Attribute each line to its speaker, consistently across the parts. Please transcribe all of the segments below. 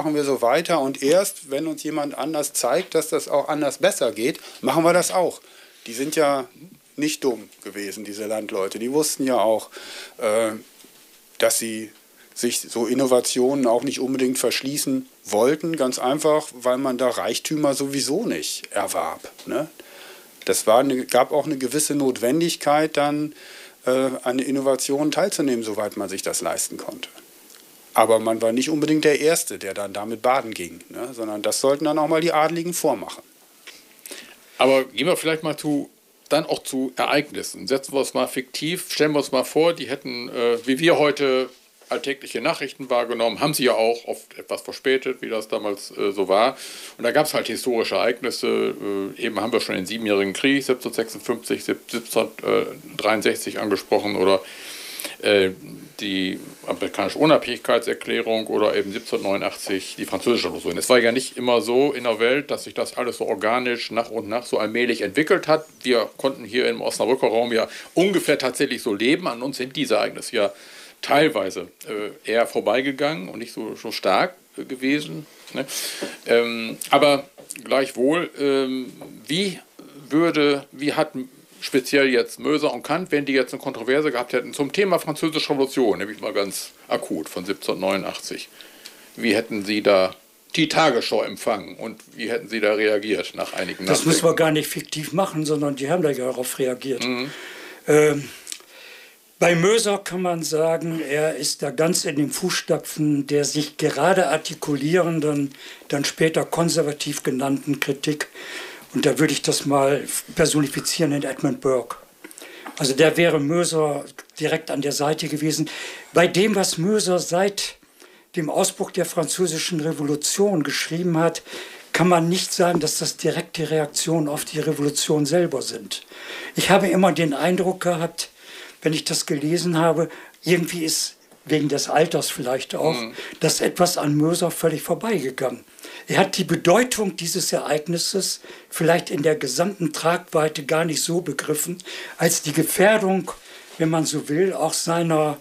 Speaker 1: machen wir so weiter und erst, wenn uns jemand anders zeigt, dass das auch anders besser geht, machen wir das auch. Die sind ja nicht dumm gewesen, diese Landleute. Die wussten ja auch, dass sie sich so Innovationen auch nicht unbedingt verschließen wollten, ganz einfach, weil man da Reichtümer sowieso nicht erwarb. Ne? Das gab auch eine gewisse Notwendigkeit, dann an Innovationen teilzunehmen, soweit man sich das leisten konnte. Aber man war nicht unbedingt der Erste, der dann damit baden ging, ne? Sondern das sollten dann auch mal die Adligen vormachen.
Speaker 2: Aber gehen wir vielleicht mal dann auch zu Ereignissen. Setzen wir uns mal fiktiv, stellen wir uns mal vor, die hätten, wie wir heute, alltägliche Nachrichten wahrgenommen, haben sie ja auch, oft etwas verspätet, wie das damals so war. Und da gab es halt historische Ereignisse. Eben haben wir schon den Siebenjährigen Krieg 1756, 1763 angesprochen oder die amerikanische Unabhängigkeitserklärung oder eben 1789 die französische Revolution. Es war ja nicht immer so in der Welt, dass sich das alles so organisch nach und nach so allmählich entwickelt hat. Wir konnten hier im Osnabrücker Raum ja ungefähr tatsächlich so leben. An uns sind diese Ereignisse ja teilweise eher vorbeigegangen und nicht so stark gewesen. Ne? Aber gleichwohl, wie hat speziell jetzt Möser und Kant, wenn die jetzt eine Kontroverse gehabt hätten zum Thema Französische Revolution, nämlich mal ganz akut von 1789, wie hätten sie da die Tagesschau empfangen und wie hätten sie da reagiert nach einigen
Speaker 3: Das müssen wir gar nicht fiktiv machen, sondern die haben da ja darauf reagiert. Bei Möser kann man sagen, er ist da ganz in den Fußstapfen der sich gerade artikulierenden, dann später konservativ genannten Kritik. Und da würde ich das mal personifizieren in Edmund Burke. Also der wäre Möser direkt an der Seite gewesen. Bei dem, was Möser seit dem Ausbruch der Französischen Revolution geschrieben hat, kann man nicht sagen, dass das direkte Reaktionen auf die Revolution selber sind. Ich habe immer den Eindruck gehabt, wenn ich das gelesen habe, irgendwie ist, wegen des Alters vielleicht auch, das etwas an Möser völlig vorbeigegangen. Er hat die Bedeutung dieses Ereignisses vielleicht in der gesamten Tragweite gar nicht so begriffen, als die Gefährdung, wenn man so will, auch seiner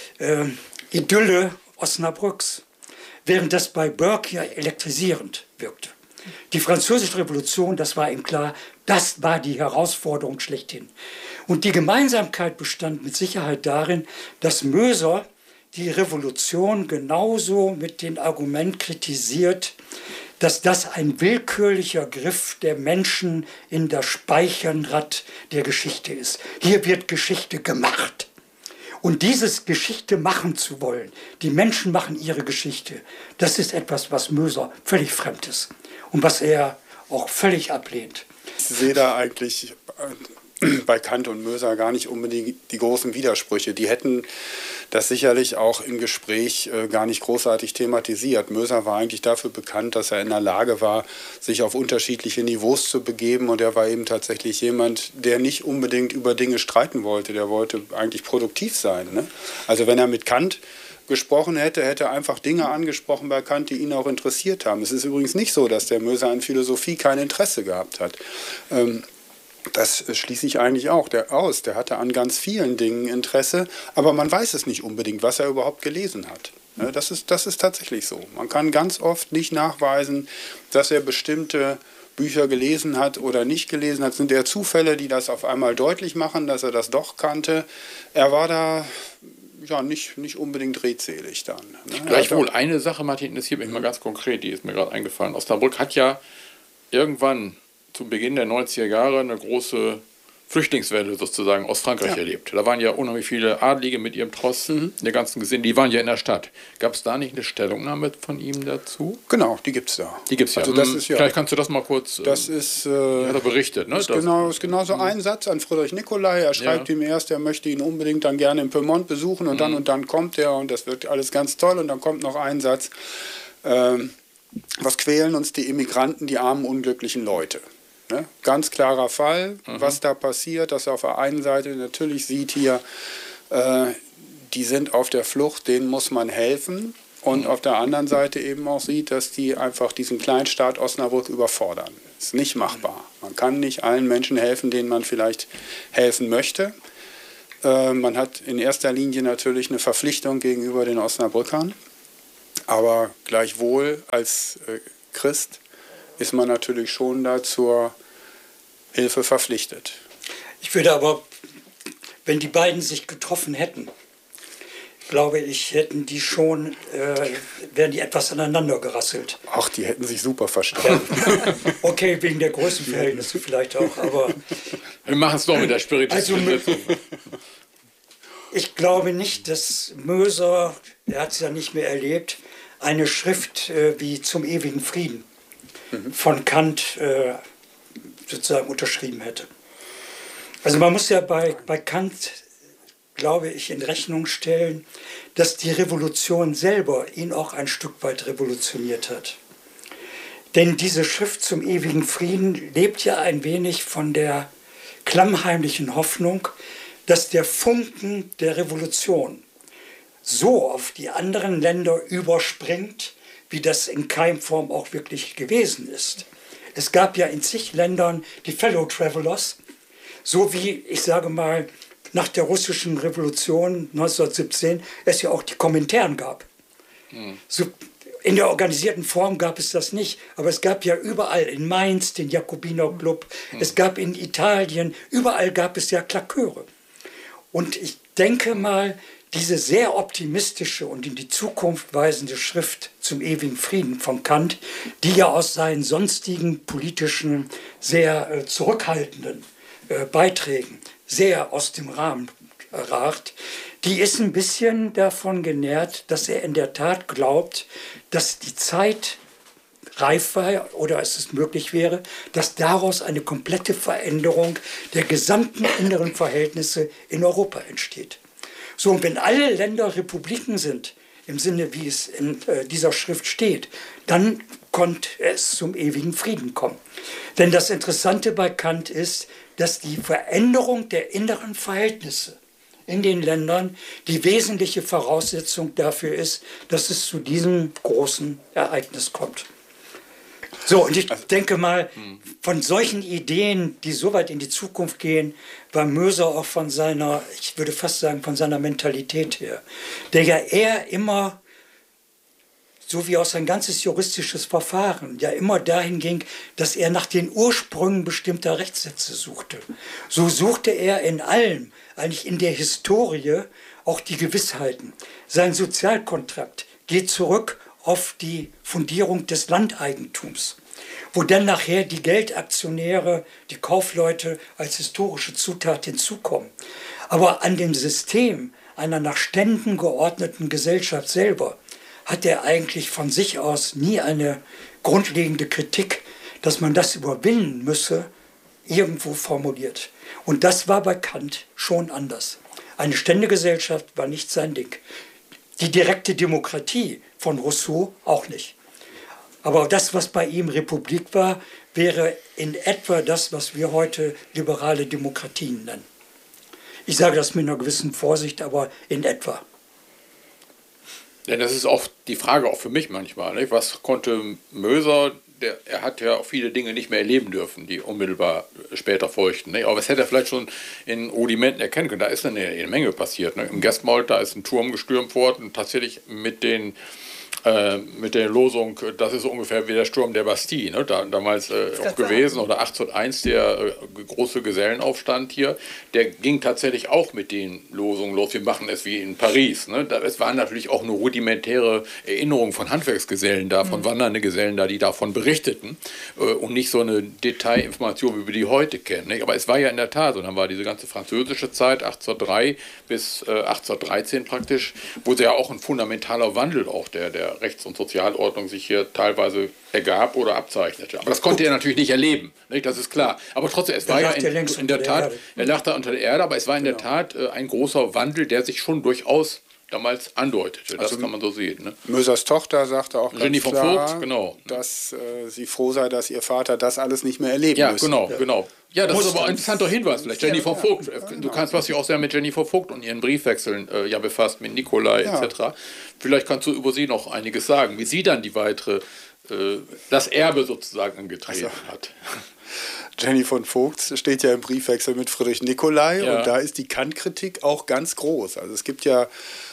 Speaker 3: Idylle Osnabrücks, während das bei Burke ja elektrisierend wirkte. Die Französische Revolution, das war ihm klar, das war die Herausforderung schlechthin. Und die Gemeinsamkeit bestand mit Sicherheit darin, dass Möser die Revolution genauso mit dem Argument kritisiert, dass das ein willkürlicher Griff der Menschen in das Speicherrad der Geschichte ist. Hier wird Geschichte gemacht. Und dieses Geschichte machen zu wollen, die Menschen machen ihre Geschichte, das ist etwas, was Möser völlig fremd ist und was er auch völlig ablehnt.
Speaker 1: Ich sehe da eigentlich bei Kant und Möser gar nicht unbedingt die großen Widersprüche. Die hätten das sicherlich auch im Gespräch gar nicht großartig thematisiert. Möser war eigentlich dafür bekannt, dass er in der Lage war, sich auf unterschiedliche Niveaus zu begeben. Und er war eben tatsächlich jemand, der nicht unbedingt über Dinge streiten wollte. Der wollte eigentlich produktiv sein. Ne? Also wenn er mit Kant gesprochen hätte, hätte er einfach Dinge angesprochen bei Kant, die ihn auch interessiert haben. Es ist übrigens nicht so, dass der Möser an Philosophie kein Interesse gehabt hat. Das schließe ich eigentlich auch aus. Der hatte an ganz vielen Dingen Interesse, aber man weiß es nicht unbedingt, was er überhaupt gelesen hat. Das ist tatsächlich so. Man kann ganz oft nicht nachweisen, dass er bestimmte Bücher gelesen hat oder nicht gelesen hat. Es sind eher Zufälle, die das auf einmal deutlich machen, dass er das doch kannte. Er war da ja nicht unbedingt redselig dann. Ne?
Speaker 2: Gleichwohl, eine Sache, Martin, interessiert mich mal ganz konkret, die ist mir gerade eingefallen. Osnabrück hat ja irgendwann zu Beginn der 90er Jahre eine große Flüchtlingswelle sozusagen aus Frankreich erlebt. Da waren ja unheimlich viele Adlige mit ihrem Tross, der ganzen Gesinde, die waren ja in der Stadt. Gab es da nicht eine Stellungnahme von ihm dazu?
Speaker 1: Genau, die gibt es da.
Speaker 2: Die gibt es ja.
Speaker 1: Also das ist
Speaker 2: Vielleicht kannst du das mal kurz,
Speaker 1: das ist,
Speaker 2: hat er berichtet. Ne?
Speaker 1: Ist genau so ein Satz an Friedrich Nicolai. Er schreibt ihm erst, er möchte ihn unbedingt dann gerne in Piemont besuchen und dann kommt er und das wird alles ganz toll und dann kommt noch ein Satz, was quälen uns die Immigranten, die armen, unglücklichen Leute. Ne? Ganz klarer Fall, was da passiert, dass er auf der einen Seite natürlich sieht hier, die sind auf der Flucht, denen muss man helfen und auf der anderen Seite eben auch sieht, dass die einfach diesen Kleinstaat Osnabrück überfordern. Das ist nicht machbar. Man kann nicht allen Menschen helfen, denen man vielleicht helfen möchte. Man hat in erster Linie natürlich eine Verpflichtung gegenüber den Osnabrückern. Aber gleichwohl als Christ ist man natürlich schon da zur Hilfe verpflichtet.
Speaker 3: Ich würde aber, wenn die beiden sich getroffen hätten, glaube ich, wären die etwas aneinander gerasselt.
Speaker 1: Ach, die hätten sich super verstanden.
Speaker 3: Okay, wegen der Größenverhältnisse vielleicht auch, aber...
Speaker 2: Wir machen es doch mit der spirituellen Sitzung.
Speaker 3: Ich glaube nicht, dass Möser, er hat es ja nicht mehr erlebt, eine Schrift wie Zum ewigen Frieden von Kant sozusagen unterschrieben hätte. Also man muss ja bei Kant, glaube ich, in Rechnung stellen, dass die Revolution selber ihn auch ein Stück weit revolutioniert hat. Denn diese Schrift Zum ewigen Frieden lebt ja ein wenig von der klammheimlichen Hoffnung, dass der Funken der Revolution so auf die anderen Länder überspringt, wie das in Keimform auch wirklich gewesen ist. Es gab ja in zig Ländern die Fellow Travelers, so wie, ich sage mal, nach der russischen Revolution 1917 es ja auch die Komintern gab. So, in der organisierten Form gab es das nicht, aber es gab ja überall in Mainz den Jakobinerclub, es gab in Italien, überall gab es ja Klaköre. Und ich denke mal, diese sehr optimistische und in die Zukunft weisende Schrift Zum ewigen Frieden von Kant, die ja aus seinen sonstigen politischen, sehr zurückhaltenden Beiträgen sehr aus dem Rahmen ragt, die ist ein bisschen davon genährt, dass er in der Tat glaubt, dass die Zeit reif war oder es möglich wäre, dass daraus eine komplette Veränderung der gesamten inneren Verhältnisse in Europa entsteht. So, und wenn alle Länder Republiken sind, im Sinne, wie es in dieser Schrift steht, dann konnte es zum ewigen Frieden kommen. Denn das Interessante bei Kant ist, dass die Veränderung der inneren Verhältnisse in den Ländern die wesentliche Voraussetzung dafür ist, dass es zu diesem großen Ereignis kommt. So, und ich denke mal, von solchen Ideen, die so weit in die Zukunft gehen, war Möser auch von seiner, ich würde fast sagen, von seiner Mentalität her, der ja eher immer, so wie auch sein ganzes juristisches Verfahren, ja immer dahin ging, dass er nach den Ursprüngen bestimmter Rechtssätze suchte. So suchte er in allem, eigentlich in der Historie, auch die Gewissheiten. Sein Sozialkontrakt geht zurück auf die Fundierung des Landeigentums, wo dann nachher die Geldaktionäre, die Kaufleute als historische Zutat hinzukommen. Aber an dem System einer nach Ständen geordneten Gesellschaft selber hat er eigentlich von sich aus nie eine grundlegende Kritik, dass man das überwinden müsse, irgendwo formuliert. Und das war bei Kant schon anders. Eine Ständegesellschaft war nicht sein Ding. Die direkte Demokratie von Rousseau auch nicht. Aber das, was bei ihm Republik war, wäre in etwa das, was wir heute liberale Demokratien nennen. Ich sage das mit einer gewissen Vorsicht, aber in etwa.
Speaker 2: Denn das ist oft die Frage auch für mich manchmal. Nicht? Was konnte Möser, er hat ja auch viele Dinge nicht mehr erleben dürfen, die unmittelbar später folgten. Nicht? Aber was hätte er vielleicht schon in Rudimenten erkennen können? Da ist eine Menge passiert. Ne? Im Gestmold, da ist ein Turm gestürmt worden, tatsächlich mit der Losung, das ist ungefähr wie der Sturm der Bastille, ne? Damals auch gewesen, oder 1801 der große Gesellenaufstand hier, der ging tatsächlich auch mit den Losungen los, wir machen es wie in Paris. Ne? Es waren natürlich auch nur rudimentäre Erinnerungen von Handwerksgesellen da, von wandernde Gesellen da, die davon berichteten und nicht so eine Detailinformation, wie wir die heute kennen. Nicht? Aber es war ja in der Tat, und dann war diese ganze französische Zeit, 1803 bis 1813 praktisch, wo ja auch ein fundamentaler Wandel auch der Rechts- und Sozialordnung sich hier teilweise ergab oder abzeichnete. Aber das konnte er natürlich nicht erleben, nicht? Das ist klar. Aber trotzdem, es war ja in der Tat, er lag da unter der Erde, aber es war in der Tat ein großer Wandel, der sich schon durchaus damals andeutete. Das kann man so sehen. Ne?
Speaker 1: Mösers Tochter sagte auch ganz
Speaker 2: Jenny von
Speaker 1: klar,
Speaker 2: Vogt, genau,
Speaker 1: dass sie froh sei, dass ihr Vater das alles nicht mehr erleben müsste.
Speaker 2: Genau. Ja, das ist aber ein interessanter Hinweis vielleicht. Jenny von Vogt, du kannst was sich auch sehr mit Jenny von Vogt und ihren Briefwechseln befasst, mit Nikolai etc. Vielleicht kannst du über sie noch einiges sagen, wie sie dann die weitere, das Erbe sozusagen angetreten hat.
Speaker 1: Jenny von Vogt steht ja im Briefwechsel mit Friedrich Nicolai und da ist die Kant-Kritik auch ganz groß. Also es gibt ja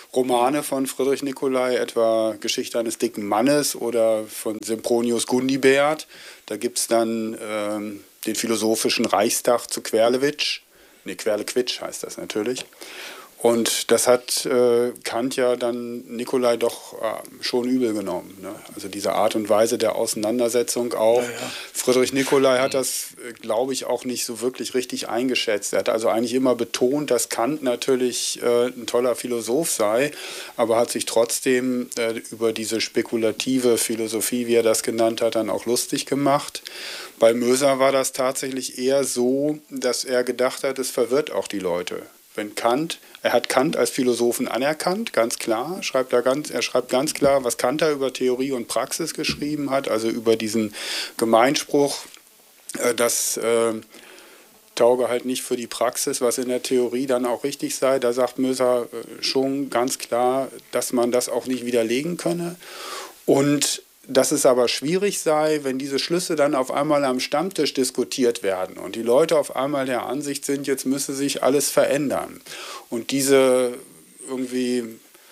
Speaker 1: Romane von Friedrich Nicolai, etwa Geschichte eines dicken Mannes oder von Sempronius Gundibert. Da gibt es dann den philosophischen Reichstag zu Querlewitsch. Ne, Querlequitsch heißt das natürlich. Und das hat Kant ja dann Nicolai doch schon übel genommen. Ne? Also diese Art und Weise der Auseinandersetzung auch. Ja, ja. Friedrich Nicolai hat das, glaube ich, auch nicht so wirklich richtig eingeschätzt. Er hat also eigentlich immer betont, dass Kant natürlich ein toller Philosoph sei, aber hat sich trotzdem über diese spekulative Philosophie, wie er das genannt hat, dann auch lustig gemacht. Bei Möser war das tatsächlich eher so, dass er gedacht hat, es verwirrt auch die Leute. Wenn er hat Kant als Philosophen anerkannt, ganz klar, er schreibt ganz klar, was Kant da über Theorie und Praxis geschrieben hat, also über diesen Gemeinspruch, das tauge halt nicht für die Praxis, was in der Theorie dann auch richtig sei. Da sagt Möser schon ganz klar, dass man das auch nicht widerlegen könne. Und dass es aber schwierig sei, wenn diese Schlüsse dann auf einmal am Stammtisch diskutiert werden und die Leute auf einmal der Ansicht sind, jetzt müsse sich alles verändern. Und diese irgendwie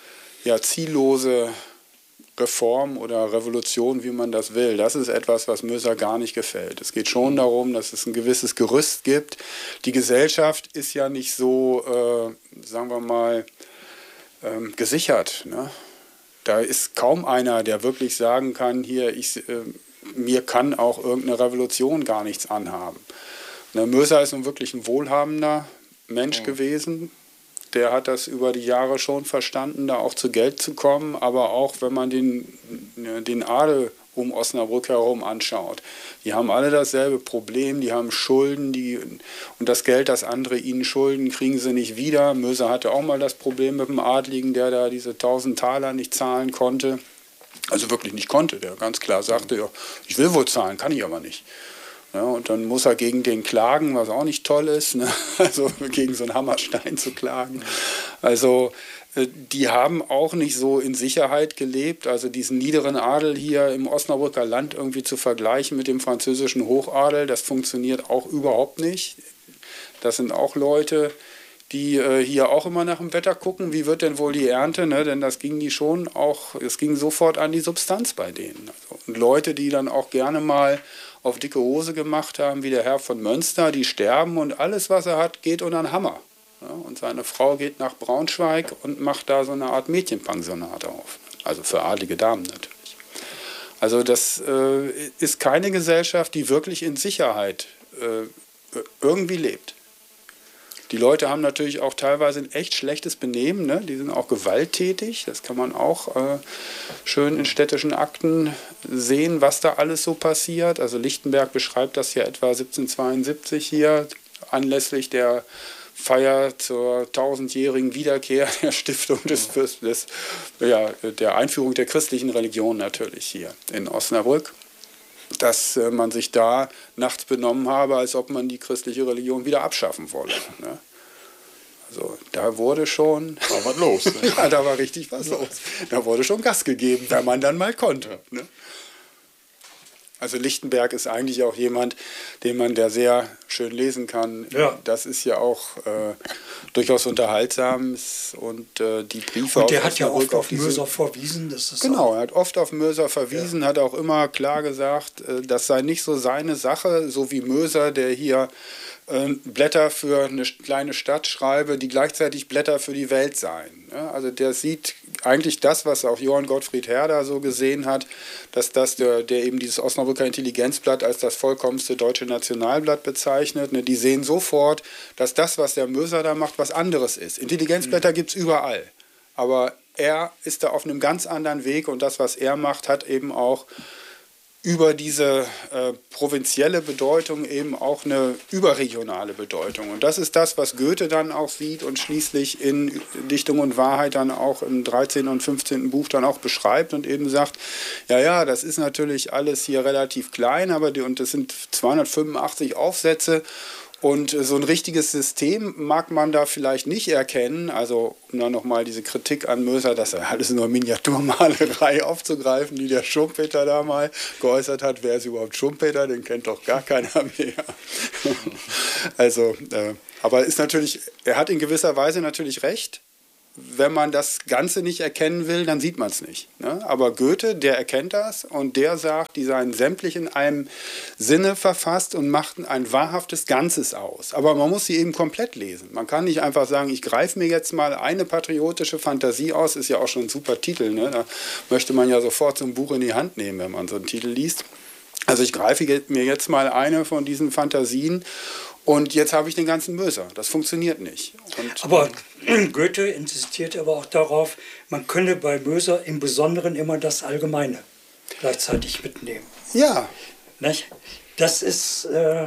Speaker 1: ziellose Reform oder Revolution, wie man das will, das ist etwas, was Möser gar nicht gefällt. Es geht schon darum, dass es ein gewisses Gerüst gibt. Die Gesellschaft ist ja nicht so, sagen wir mal, gesichert, ne? Da ist kaum einer, der wirklich sagen kann, mir kann auch irgendeine Revolution gar nichts anhaben. Möser ist nun wirklich ein wohlhabender Mensch gewesen. Der hat das über die Jahre schon verstanden, da auch zu Geld zu kommen. Aber auch, wenn man den Adel um Osnabrück herum anschaut. Die haben alle dasselbe Problem, die haben Schulden, und das Geld, das andere ihnen schulden, kriegen sie nicht wieder. Möser hatte auch mal das Problem mit dem Adligen, der da diese 1000 Taler nicht zahlen konnte. Also wirklich nicht konnte, der ganz klar sagte, ja, ich will wohl zahlen, kann ich aber nicht. Ja, und dann muss er gegen den klagen, was auch nicht toll ist, ne? Also gegen so einen Hammerstein zu klagen. Also die haben auch nicht so in Sicherheit gelebt. Also diesen niederen Adel hier im Osnabrücker Land irgendwie zu vergleichen mit dem französischen Hochadel, das funktioniert auch überhaupt nicht. Das sind auch Leute, die hier auch immer nach dem Wetter gucken, wie wird denn wohl die Ernte, ne? Denn das ging es ging sofort an die Substanz bei denen. Also, und Leute, die dann auch gerne mal auf dicke Hose gemacht haben, wie der Herr von Mönster, die sterben und alles, was er hat, geht unter den Hammer. Ja, und seine Frau geht nach Braunschweig und macht da so eine Art Mädchenpensionat auf. Also für adlige Damen natürlich. Also das ist keine Gesellschaft, die wirklich in Sicherheit irgendwie lebt. Die Leute haben natürlich auch teilweise ein echt schlechtes Benehmen, ne? Die sind auch gewalttätig, das kann man auch schön in städtischen Akten sehen, was da alles so passiert. Also Lichtenberg beschreibt das ja etwa 1772 hier, anlässlich der Feier zur 1000-jährigen Wiederkehr der Stiftung der Einführung der christlichen Religion natürlich hier in Osnabrück, dass man sich da nachts benommen habe, als ob man die christliche Religion wieder abschaffen wolle. Ne? Also da wurde schon...
Speaker 2: War was los. Ne?
Speaker 1: Ja, da war richtig was los. Da wurde schon Gas gegeben, wenn man dann mal konnte. Ne? Also Lichtenberg ist eigentlich auch jemand, der sehr schön lesen kann. Ja. Das ist ja auch durchaus unterhaltsam. Und die Briefe...
Speaker 3: Und der hat ja oft auf Möser verwiesen. Das ist
Speaker 1: genau, er hat oft auf Möser verwiesen, hat auch immer klar gesagt, das sei nicht so seine Sache, so wie Möser, der hier Blätter für eine kleine Stadt schreibe, die gleichzeitig Blätter für die Welt seien. Ja, also der sieht eigentlich das, was auch Johann Gottfried Herder so gesehen hat, dass der eben dieses Osnabrücker Intelligenzblatt als das vollkommenste deutsche Nationalblatt bezeichnet. Ne, die sehen sofort, dass das, was der Möser da macht, was anderes ist. Intelligenzblätter gibt es überall. Aber er ist da auf einem ganz anderen Weg und das, was er macht, hat eben auch über diese provinzielle Bedeutung eben auch eine überregionale Bedeutung. Und das ist das, was Goethe dann auch sieht und schließlich in Dichtung und Wahrheit dann auch im 13. und 15. Buch dann auch beschreibt und eben sagt, ja, das ist natürlich alles hier relativ klein, und das sind 285 Aufsätze. Und so ein richtiges System mag man da vielleicht nicht erkennen. Also um dann nochmal diese Kritik an Möser, dass er alles nur Miniaturmalerei aufzugreifen, die der Schumpeter da mal geäußert hat. Wer ist überhaupt Schumpeter? Den kennt doch gar keiner mehr. Also, aber ist natürlich, er hat in gewisser Weise natürlich recht, wenn man das Ganze nicht erkennen will, dann sieht man es nicht. Ne? Aber Goethe, der erkennt das und der sagt, die seien sämtlich in einem Sinne verfasst und machten ein wahrhaftes Ganzes aus. Aber man muss sie eben komplett lesen. Man kann nicht einfach sagen, ich greife mir jetzt mal eine patriotische Fantasie aus, ist ja auch schon ein super Titel. Ne? Da möchte man ja sofort so ein Buch in die Hand nehmen, wenn man so einen Titel liest. Also ich greife mir jetzt mal eine von diesen Fantasien und jetzt habe ich den ganzen Möser. Das funktioniert nicht.
Speaker 3: Aber Goethe insistiert aber auch darauf, man könne bei Möser im Besonderen immer das Allgemeine gleichzeitig mitnehmen.
Speaker 1: Ja.
Speaker 3: Nicht? Das ist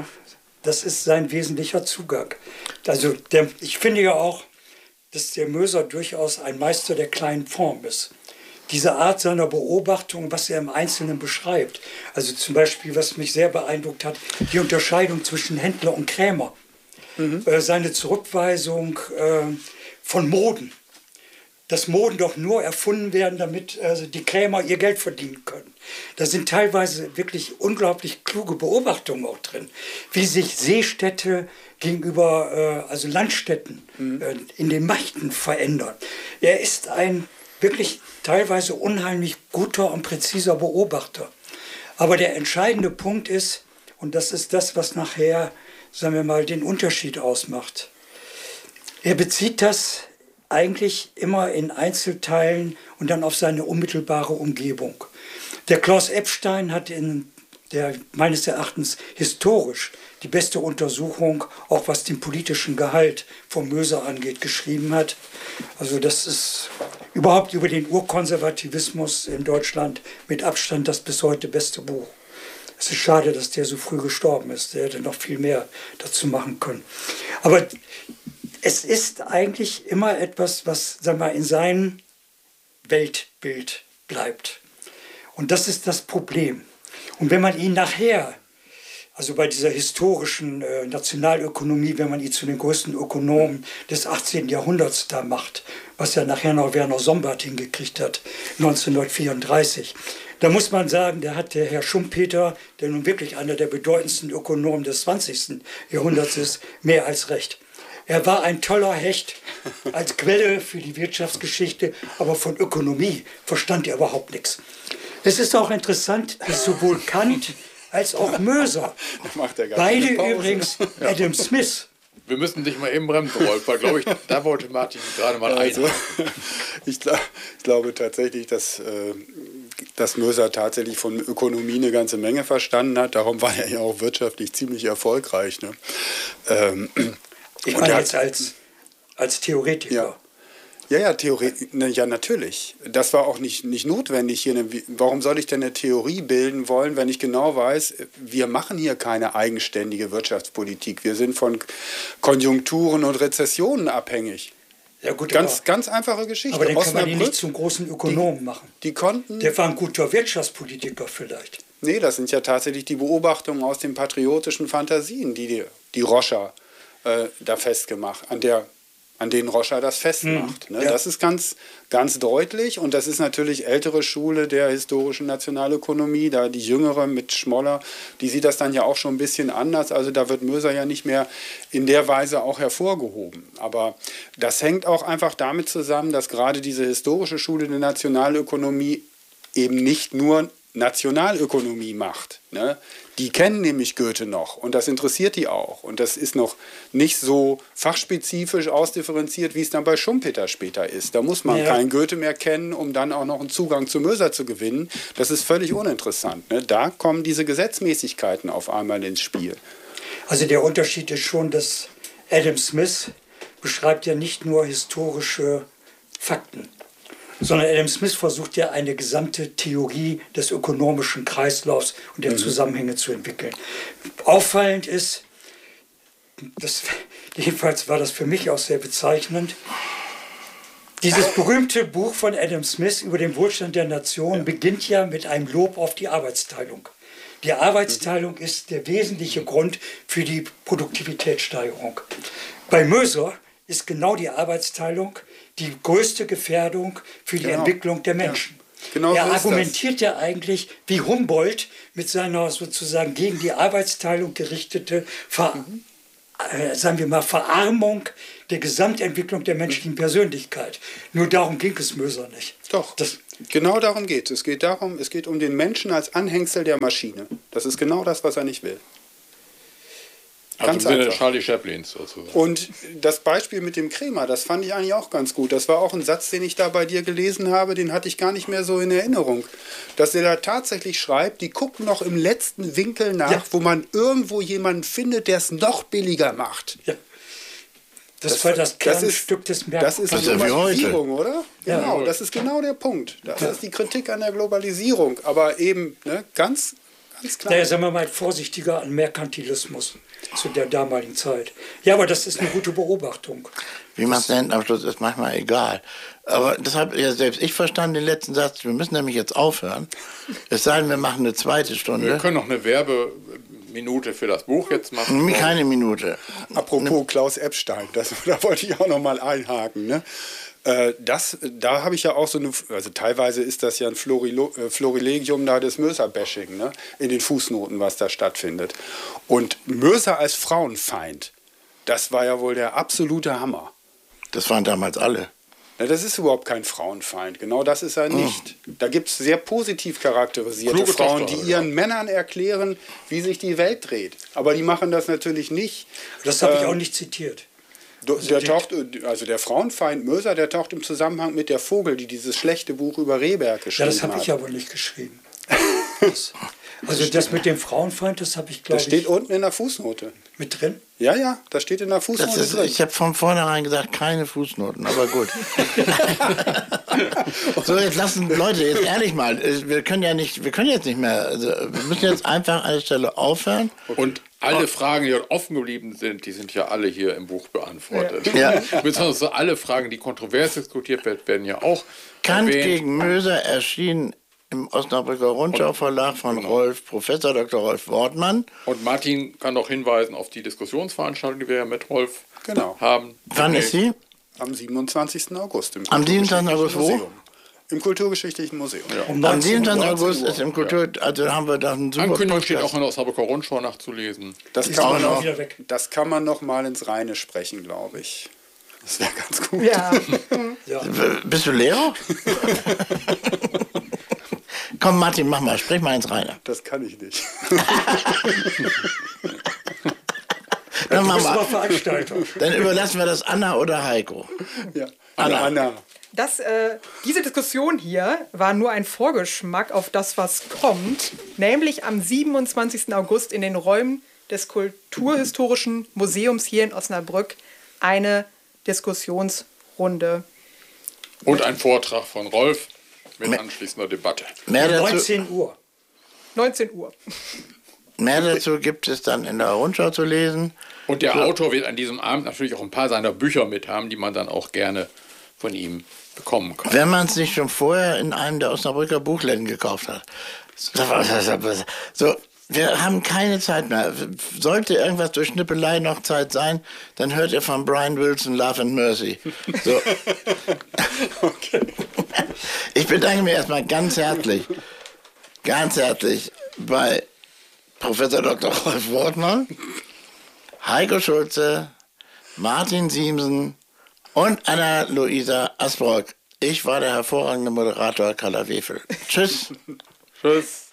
Speaker 3: sein wesentlicher Zugang. Also ich finde ja auch, dass der Möser durchaus ein Meister der kleinen Form ist. Diese Art seiner Beobachtung, was er im Einzelnen beschreibt. Also zum Beispiel, was mich sehr beeindruckt hat, die Unterscheidung zwischen Händler und Krämer. Seine Zurückweisung von Moden. Dass Moden doch nur erfunden werden, damit die Krämer ihr Geld verdienen können. Da sind teilweise wirklich unglaublich kluge Beobachtungen auch drin. Wie sich Seestädte gegenüber also Landstädten in den Mächten verändern. Er ist ein wirklich teilweise unheimlich guter und präziser Beobachter. Aber der entscheidende Punkt ist, und das ist das, was nachher, sagen wir mal, den Unterschied ausmacht. Er bezieht das eigentlich immer in Einzelteilen und dann auf seine unmittelbare Umgebung. Der Klaus Epstein hat in der meines Erachtens historisch die beste Untersuchung, auch was den politischen Gehalt von Möser angeht, geschrieben hat. Also das ist überhaupt über den Urkonservativismus in Deutschland mit Abstand das bis heute beste Buch. Es ist schade, dass der so früh gestorben ist. Der hätte noch viel mehr dazu machen können. Aber es ist eigentlich immer etwas, was, sagen wir mal, in seinem Weltbild bleibt. Und das ist das Problem. Und wenn man ihn nachher, also bei dieser historischen Nationalökonomie, wenn man ihn zu den größten Ökonomen des 18. Jahrhunderts da macht, was ja nachher noch Werner Sombart hingekriegt hat, 1934, da muss man sagen, da hat der Herr Schumpeter, der nun wirklich einer der bedeutendsten Ökonomen des 20. Jahrhunderts ist, mehr als recht. Er war ein toller Hecht als Quelle für die Wirtschaftsgeschichte, aber von Ökonomie verstand er überhaupt nichts. Es ist auch interessant, dass sowohl Kant als auch Möser, beide übrigens Adam Smith.
Speaker 2: Wir müssen dich mal eben bremsen, Rolf, weil, glaube ich, da wollte Martin gerade mal
Speaker 1: also, ich glaube tatsächlich, dass Möser tatsächlich von Ökonomie eine ganze Menge verstanden hat. Darum war er ja auch wirtschaftlich ziemlich erfolgreich. Ne?
Speaker 3: Ich meine jetzt als Theoretiker.
Speaker 1: Ja. Ja, ja, natürlich. Das war auch nicht notwendig hier. Warum soll ich denn eine Theorie bilden wollen, wenn ich genau weiß, wir machen hier keine eigenständige Wirtschaftspolitik. Wir sind von Konjunkturen und Rezessionen abhängig.
Speaker 3: Ja gut,
Speaker 1: ganz einfache Geschichte.
Speaker 3: Aber dann kann man ihn nicht zum großen Ökonomen machen. Der war ein guter Wirtschaftspolitiker vielleicht.
Speaker 1: Nee, das sind ja tatsächlich die Beobachtungen aus den patriotischen Fantasien, die Roscher da festgemacht, an denen Roscher das festmacht. Ne? Ja. Das ist ganz deutlich und das ist natürlich ältere Schule der historischen Nationalökonomie, da die jüngere mit Schmoller, die sieht das dann ja auch schon ein bisschen anders, also da wird Möser ja nicht mehr in der Weise auch hervorgehoben. Aber das hängt auch einfach damit zusammen, dass gerade diese historische Schule der Nationalökonomie eben nicht nur Nationalökonomie macht. Ne? Die kennen nämlich Goethe noch und das interessiert die auch. Und das ist noch nicht so fachspezifisch ausdifferenziert, wie es dann bei Schumpeter später ist. Da muss man keinen Goethe mehr kennen, um dann auch noch einen Zugang zu Möser zu gewinnen. Das ist völlig uninteressant. Ne? Da kommen diese Gesetzmäßigkeiten auf einmal ins Spiel.
Speaker 3: Also der Unterschied ist schon, dass Adam Smith beschreibt ja nicht nur historische Fakten, sondern Adam Smith versucht ja eine gesamte Theorie des ökonomischen Kreislaufs und der Zusammenhänge zu entwickeln. Auffallend ist, jedenfalls war das für mich auch sehr bezeichnend, dieses berühmte Buch von Adam Smith über den Wohlstand der Nation beginnt ja mit einem Lob auf die Arbeitsteilung. Die Arbeitsteilung ist der wesentliche Grund für die Produktivitätssteigerung. Bei Möser ist genau die Arbeitsteilung die größte Gefährdung für die Entwicklung der Menschen.
Speaker 1: Ja, genau
Speaker 3: er
Speaker 1: so
Speaker 3: argumentiert ja eigentlich wie Humboldt mit seiner sozusagen gegen die Arbeitsteilung gerichtete sagen wir mal, Verarmung der Gesamtentwicklung der menschlichen Persönlichkeit. Nur darum ging es Möser nicht.
Speaker 1: Doch, genau darum geht es. Es geht um den Menschen als Anhängsel der Maschine. Das ist genau das, was er nicht will.
Speaker 2: Also
Speaker 1: Ganz
Speaker 2: im Sinne
Speaker 1: einfach.
Speaker 2: Charlie Chaplins sozusagen.
Speaker 1: Und das Beispiel mit dem Krämer, das fand ich eigentlich auch ganz gut. Das war auch ein Satz, den ich da bei dir gelesen habe, den hatte ich gar nicht mehr so in Erinnerung. Dass er da tatsächlich schreibt, die gucken noch im letzten Winkel nach, wo man irgendwo jemanden findet, der es noch billiger macht.
Speaker 3: Ja. Das war das Kernstück des
Speaker 1: Das ist
Speaker 3: Merkmals.
Speaker 1: Globalisierung, oder?
Speaker 3: Ja.
Speaker 1: Genau, das ist genau der Punkt. Das ist die Kritik an der Globalisierung. Aber eben ganz klar.
Speaker 3: Naja, sagen wir mal, vorsichtiger an Merkantilismus zu der damaligen Zeit. Ja, aber das ist eine gute Beobachtung.
Speaker 4: Wie man es nennt, am Schluss ist manchmal egal. Aber das habe ja selbst ich verstanden, den letzten Satz. Wir müssen nämlich jetzt aufhören. Es sei denn, wir machen eine zweite Stunde.
Speaker 2: Wir können noch eine Werbeminute für das Buch jetzt machen.
Speaker 4: Nämlich keine Minute.
Speaker 1: Apropos Klaus Epstein, da wollte ich auch noch mal einhaken. Ne? Da habe ich ja auch so eine, also teilweise ist das ja ein Florilegium da des Möser-Bashing, ne? In den Fußnoten, was da stattfindet. Und Möser als Frauenfeind, das war ja wohl der absolute Hammer.
Speaker 4: Das waren damals alle.
Speaker 1: Na, das ist überhaupt kein Frauenfeind, genau das ist er nicht. Da gibt es sehr positiv charakterisierte
Speaker 2: Kluge
Speaker 1: Frauen,
Speaker 2: Tochter,
Speaker 1: die ihren Männern erklären, wie sich die Welt dreht. Aber die machen das natürlich nicht.
Speaker 3: Das habe ich auch nicht zitiert.
Speaker 1: Der Frauenfeind Möser, der taucht im Zusammenhang mit der Vogel, die dieses schlechte Buch über Rehberg
Speaker 3: Ja,
Speaker 1: geschrieben
Speaker 3: das habe
Speaker 1: hat.
Speaker 3: ich aber nicht geschrieben. Also das mit dem Frauenfeind, das habe ich, glaube
Speaker 1: Das
Speaker 3: ich,
Speaker 1: steht unten in der Fußnote.
Speaker 3: mit drin.
Speaker 1: Ja, das steht in der Fußnote drin.
Speaker 4: Ich habe von vornherein gesagt, keine Fußnoten, aber gut. So, jetzt lassen Leute, jetzt ehrlich mal, wir können jetzt nicht mehr, also wir müssen jetzt einfach an der Stelle aufhören.
Speaker 2: Und alle Fragen, die offen geblieben sind, die sind ja alle hier im Buch beantwortet.
Speaker 4: Ja.
Speaker 2: Beziehungsweise alle Fragen, die kontrovers diskutiert werden ja auch
Speaker 4: Kant
Speaker 2: erwähnt.
Speaker 4: gegen Möser erschien im Osnabrücker Rundschau Verlag von Rolf, Professor Dr. Rolf Wortmann.
Speaker 2: Und Martin kann noch hinweisen auf die Diskussionsveranstaltung, die wir ja mit Rolf haben.
Speaker 4: Wann ist sie?
Speaker 1: Am 27. August.
Speaker 4: Am 27. August wo?
Speaker 1: Museum. Im Kulturgeschichtlichen Museum.
Speaker 2: Ja.
Speaker 3: Um
Speaker 4: Am
Speaker 3: 19
Speaker 4: 27.
Speaker 3: Uhr.
Speaker 4: August ist im Kultur, also haben wir da einen super
Speaker 2: Ankündigung steht auch
Speaker 4: Podcast.
Speaker 2: in der Osnabrücker Rundschau nachzulesen.
Speaker 1: Das
Speaker 3: Ist
Speaker 1: kann,
Speaker 3: auch
Speaker 1: man
Speaker 3: noch
Speaker 1: noch,
Speaker 3: wieder weg.
Speaker 1: das kann man noch mal ins Reine sprechen, glaube ich. Das wäre ganz gut.
Speaker 5: Ja.
Speaker 4: Bist du Lehrer? Komm, Martin, mach mal, sprich mal ins Reine.
Speaker 1: Das kann ich nicht.
Speaker 4: Dann,
Speaker 3: Das
Speaker 4: machen
Speaker 3: war
Speaker 4: wir,
Speaker 3: Veranstaltung.
Speaker 4: dann überlassen wir das Anna oder Heiko.
Speaker 1: Ja.
Speaker 4: Anna.
Speaker 5: Diese Diskussion hier war nur ein Vorgeschmack auf das, was kommt, nämlich am 27. August in den Räumen des Kulturhistorischen Museums hier in Osnabrück eine Diskussionsrunde.
Speaker 2: Und ein Vortrag von Rolf mit anschließender Debatte.
Speaker 4: Mehr dazu,
Speaker 3: 19 Uhr.
Speaker 5: 19 Uhr.
Speaker 4: mehr dazu gibt es dann in der Rundschau zu lesen.
Speaker 2: Und der Autor wird an diesem Abend natürlich auch ein paar seiner Bücher mit haben, die man dann auch gerne von ihm bekommen kann.
Speaker 4: Wenn man es nicht schon vorher in einem der Osnabrücker Buchläden gekauft hat. So, wir haben keine Zeit mehr. Sollte irgendwas durch Schnippelei noch Zeit sein, dann hört ihr von Brian Wilson Love and Mercy. So.
Speaker 1: Okay.
Speaker 4: Ich bedanke mich erstmal ganz herzlich bei Professor Dr. Rolf Wortmann, Heiko Schulze, Martin Siemsen und Anna-Luisa Asbrock. Ich war der hervorragende Moderator Carla Wefel. Tschüss.
Speaker 2: Tschüss.